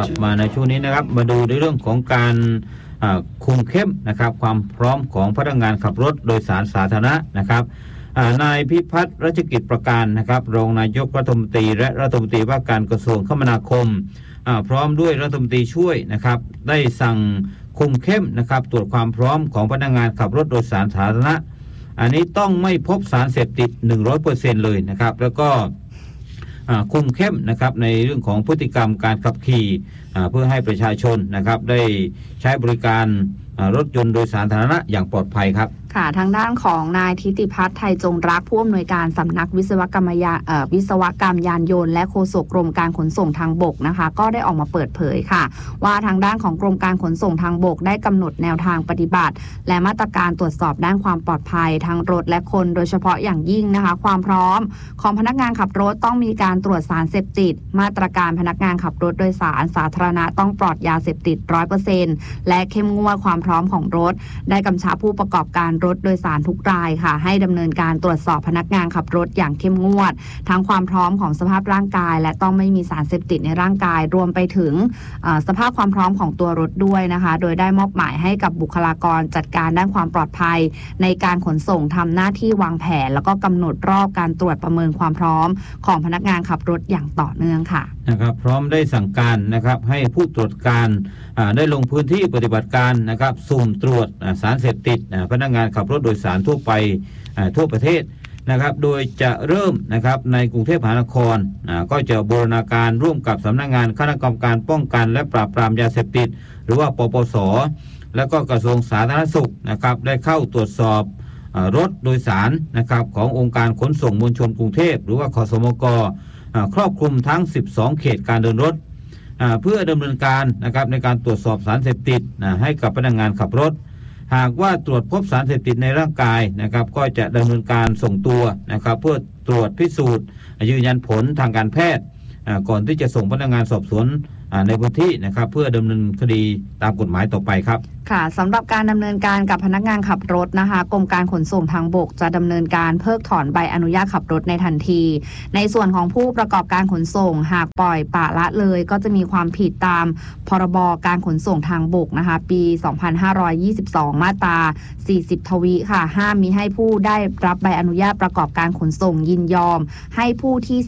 นะครับมาในช่วงนี้นะครับมาดูในเรื่องของการคุมเข้มนะครับความพร้อมของพนักงานขับรถโดยสารสาธารณะนะครับนายพิพัฒน์รัชกิจประการนะครับรองนายกรัฐมนตรีและรัฐมนตรีว่าการกระทรวงคมนาคมพร้อมด้วยรัฐมนตรีช่วยนะครับได้สั่งคุมเข้มนะครับตรวจความพร้อมของพนักงานขับรถโดยสารสาธารณะอันนี้ต้องไม่พบสารเสพติด 100% เลยนะครับแล้วก็คุมเข้มนะครับในเรื่องของพฤติกรรมการขับขี่เพื่อให้ประชาชนนะครับได้ใช้บริการรถยนต์โดยสารสาธารณะอย่างปลอดภัยครับค่ะทางด้านของนายทิติพัฒน์ไทยจงรักผู้อำนวยการสำนักวิศวกรรมยานยนต์และโฆษกกรมการขนส่งทางบกนะคะก็ได้ออกมาเปิดเผยค่ะว่าทางด้านของกรมการขนส่งทางบกได้กำหนดแนวทางปฏิบัติและมาตรการตรวจสอบด้านความปลอดภัยทั้งรถและคนโดยเฉพาะอย่างยิ่งนะคะความพร้อมของพนักงานขับรถต้องมีการตรวจสารเสพติดมาตรการพนักงานขับรถโดยสารสาธารณะต้องปลอดยาเสพติด 100% และเข้มงวดความพร้อมของรถได้กำชับผู้ประกอบการรถโดยสารทุกรายค่ะให้ดำเนินการตรวจสอบพนักงานขับรถอย่างเข้มงวดทั้งความพร้อมของสภาพร่างกายและต้องไม่มีสารเสพติดในร่างกายรวมไปถึงสภาพความพร้อมของตัวรถด้วยนะคะโดยได้มอบหมายให้กับบุคลากรจัดการด้านความปลอดภัยในการขนส่งทำหน้าที่วางแผนแล้วก็กำหนดรอบการตรวจประเมินความพร้อมของพนักงานขับรถอย่างต่อเนื่องค่ะนะครับพร้อมได้สั่งการนะครับให้ผู้ตรวจการได้ลงพื้นที่ปฏิบัติการนะครับสุ่มตรวจสารเสพติดพนักงานขับรถโดยสารทั่วไปทั่วประเทศนะครับโดยจะเริ่มนะครับในกรุงเทพมหานครก็จะบูรณาการร่วมกับสำนักงานคณะกรรมการป้องกันและปราบปรามยาเสพติดหรือว่าปปส.แล้วก็กระทรวงสาธารณสุขนะครับได้เข้าตรวจสอบรถโดยสารนะครับขององค์การขนส่งมวลชนกรุงเทพหรือว่าคสมกครอบคลุมทั้ง12เขตการเดินรถเพื่อดำเนินการนะครับในการตรวจสอบสารเสพติดให้กับพนักงานขับรถหากว่าตรวจพบสารเสพติดในร่างกายนะครับก็จะดำเนินการส่งตัวนะครับเพื่อตรวจพิสูจน์ยืนยันผลทางการแพทย์ก่อนที่จะส่งพนักงานสอบสวนในพื้นที่นะครับเพื่อดำเนินคดีตามกฎหมายต่อไปครับค่ะสำหรับการดำเนินการกับพนักงานขับรถนะคะกรมการขนส่งทางบกจะดำเนินการเพิกถอนใบอนุญาตขับรถในทันทีในส่วนของผู้ประกอบการขนส่งหากปล่อยปละละเลยก็จะมีความผิดตามพรบการขนส่งทางบกนะคะปี 2522 มาตรา 40 ทวีค่ะห้ามมิให้ผู้ได้รับใบอนุญาตประกอบการขนส่งยินยอมให้ผู้ที่